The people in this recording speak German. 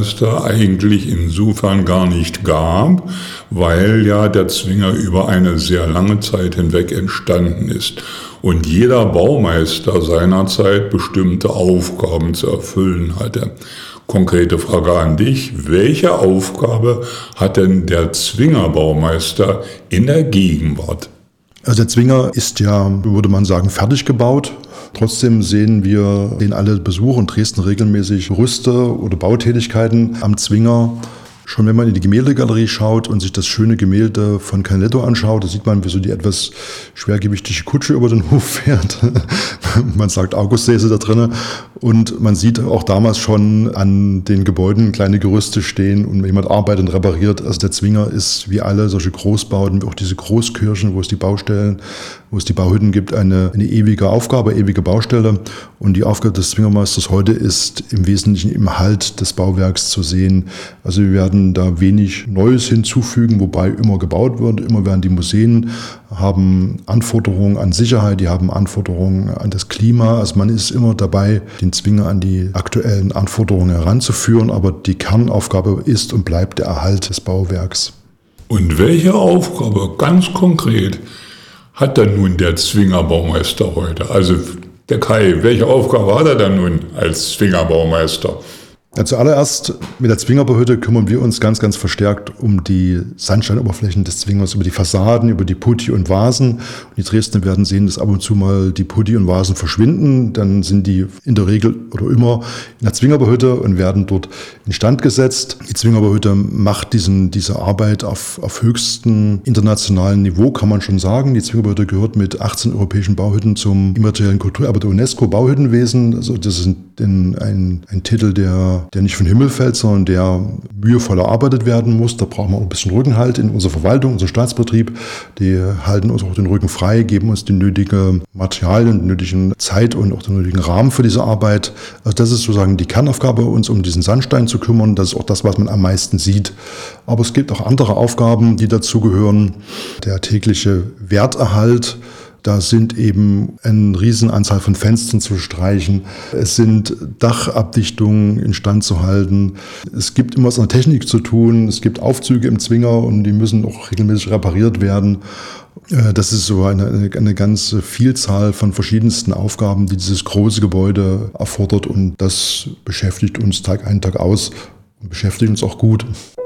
Baumeister eigentlich insofern gar nicht gab, weil ja der Zwinger über eine sehr lange Zeit hinweg entstanden ist und jeder Baumeister seinerzeit bestimmte Aufgaben zu erfüllen hatte. Konkrete Frage an dich: Welche Aufgabe hat denn der Zwinger-Baumeister in der Gegenwart? Also der Zwinger ist ja, würde man sagen, fertig gebaut. Trotzdem sehen alle Besucher in Dresden regelmäßig Rüste oder Bautätigkeiten am Zwinger. Schon wenn man in die Gemäldegalerie schaut und sich das schöne Gemälde von Canaletto anschaut, da sieht man, wie so die etwas schwergewichtige Kutsche über den Hof fährt. Man sagt Augustsäse da drinnen. Und man sieht auch damals schon an den Gebäuden kleine Gerüste stehen und jemand arbeitet und repariert. Also der Zwinger ist wie alle solche Großbauten, wie auch diese Großkirchen, wo es die Baustellen, wo es die Bauhütten gibt, eine ewige Aufgabe, ewige Baustelle. Und die Aufgabe des Zwingermeisters heute ist im Wesentlichen im Erhalt des Bauwerks zu sehen. Also wir werden da wenig Neues hinzufügen, wobei immer gebaut wird. Immer werden die Museen haben Anforderungen an Sicherheit, die haben Anforderungen an das Klima. Also man ist immer dabei, den Zwinger an die aktuellen Anforderungen heranzuführen. Aber die Kernaufgabe ist und bleibt der Erhalt des Bauwerks. Und welche Aufgabe ganz konkret hat denn nun der Zwinger-Baumeister heute? Also der Kai, welche Aufgabe hat er denn nun als Zwinger-Baumeister? Ja, zuallererst mit der Zwingerbauhütte kümmern wir uns ganz, ganz verstärkt um die Sandsteinoberflächen des Zwingers, über die Fassaden, über die Putti und Vasen. Und die Dresdner werden sehen, dass ab und zu mal die Putti und Vasen verschwinden. Dann sind die in der Regel oder immer in der Zwingerbauhütte und werden dort instand gesetzt. Die Zwingerbauhütte macht diese Arbeit auf höchstem internationalen Niveau, kann man schon sagen. Die Zwingerbauhütte gehört mit 18 europäischen Bauhütten zum immateriellen Kulturerbe der UNESCO Bauhüttenwesen. Also das ist ein Titel, der nicht vom Himmel fällt, sondern der mühevoll erarbeitet werden muss. Da brauchen wir auch ein bisschen Rückenhalt in unserer Verwaltung, unser Staatsbetrieb. Die halten uns auch den Rücken frei, geben uns die nötige Materialien, die nötigen Zeit und auch den nötigen Rahmen für diese Arbeit. Also das ist sozusagen die Kernaufgabe, uns um diesen Sandstein zu kümmern. Das ist auch das, was man am meisten sieht. Aber es gibt auch andere Aufgaben, die dazugehören. Der tägliche Werterhalt. Da sind eben eine Riesenanzahl von Fenstern zu streichen. Es sind Dachabdichtungen instand zu halten. Es gibt immer was an der Technik zu tun. Es gibt Aufzüge im Zwinger und die müssen auch regelmäßig repariert werden. Das ist so eine ganze Vielzahl von verschiedensten Aufgaben, die dieses große Gebäude erfordert. Und das beschäftigt uns Tag ein, Tag aus und beschäftigt uns auch gut.